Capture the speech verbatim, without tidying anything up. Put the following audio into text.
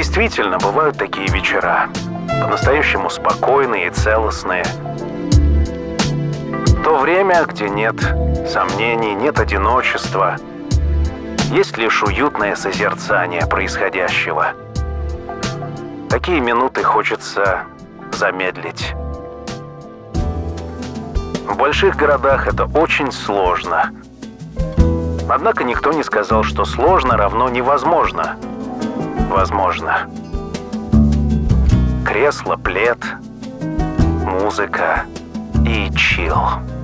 Действительно, бывают такие вечера, по-настоящему спокойные и целостные. То время, где нет сомнений, нет одиночества, есть лишь уютное созерцание происходящего. Такие минуты хочется замедлить. В больших городах это очень сложно. Однако никто не сказал, что сложно равно невозможно. Возможно. Кресло, плед, музыка и чил.